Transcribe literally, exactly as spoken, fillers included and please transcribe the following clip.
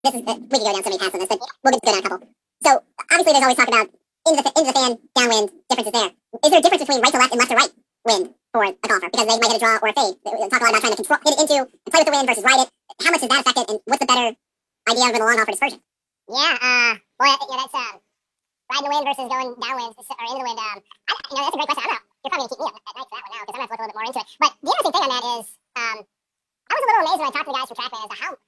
this is, uh, we could go down so many paths on this, but we'll just go down a couple. So obviously there's always talk about into the, into the fan, downwind, differences there. Is there a difference between right to left and left to right wind for a golfer? Because they might hit a draw or a fade. We talk a lot about trying to control, get it into, and play with the wind versus ride it. How much does that affect it, and what's the better idea of the long haul for dispersion? Yeah, uh, boy, you know, that's, um, riding the wind versus going downwind, or into the wind, um, I, you know, that's a great question. I don't know. You're probably going to keep me up at night for that one now, because I'm going to have to look a little bit more into it. But the interesting thing on that is, um, I was a little amazed when I talked to the guys from TrackMan as to how